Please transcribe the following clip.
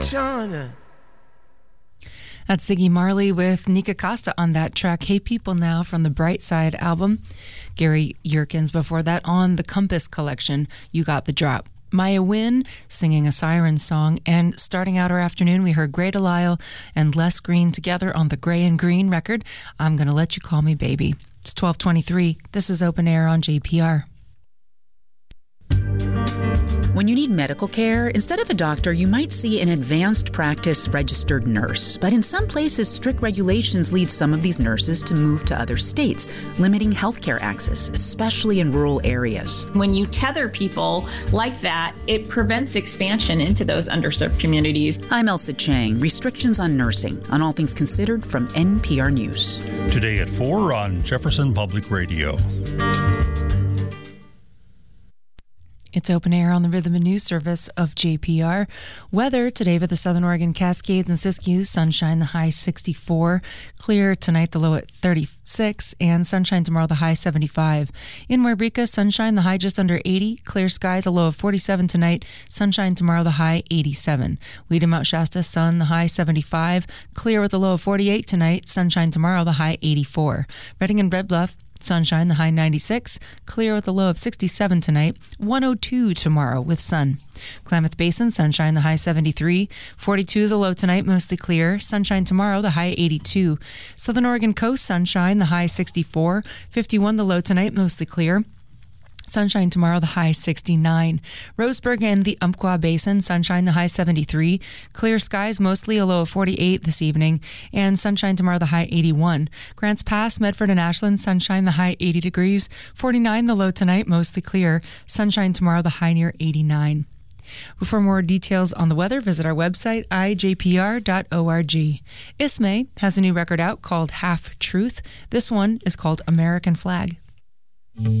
Shauna. That's Ziggy Marley with Nika Costa on that track. Hey People Now from the Bright Side album. Gary Yerkins before that on the Compass collection, You Got the Drop. Maya Wynn singing a Siren song. And starting out our afternoon, we heard Grey Delisle and Les Green together on the Grey and Green record, I'm Gonna Let You Call Me Baby. It's 12:23. This is Open Air on JPR. When you need medical care, instead of a doctor, you might see an advanced practice registered nurse. But in some places, strict regulations lead some of these nurses to move to other states, limiting healthcare access, especially in rural areas. When you tether people like that, it prevents expansion into those underserved communities. I'm Elsa Chang. Restrictions on nursing, on All Things Considered from NPR News. Today at 4 on Jefferson Public Radio. It's Open Air on the Rhythm and News Service of JPR. Weather today for the Southern Oregon Cascades and Siskiyou. Sunshine, the high 64. Clear tonight, the low at 36. And sunshine tomorrow, the high 75. In Wairika, sunshine, the high just under 80. Clear skies, a low of 47 tonight. Sunshine tomorrow, the high 87. Weed and Mount Shasta, sun, the high 75. Clear with a low of 48 tonight. Sunshine tomorrow, the high 84. Redding and Red Bluff, sunshine, the high 96. Clear with a low of 67 tonight. 102 tomorrow with sun. Klamath Basin, sunshine, the high 73. 42 the low tonight, mostly clear. Sunshine tomorrow, the high 82. Southern Oregon coast, sunshine, the high 64. 51 the low tonight, mostly clear. Sunshine tomorrow, the high 69. Roseburg and the Umpqua Basin, sunshine, the high 73. Clear skies, mostly a low of 48 this evening. And sunshine tomorrow, the high 81. Grants Pass, Medford and Ashland, sunshine, the high 80 degrees. 49 the low tonight, mostly clear. Sunshine tomorrow, the high near 89. For more details on the weather, visit our website, ijpr.org. Ismay has a new record out called Half Truth. This one is called American Flag.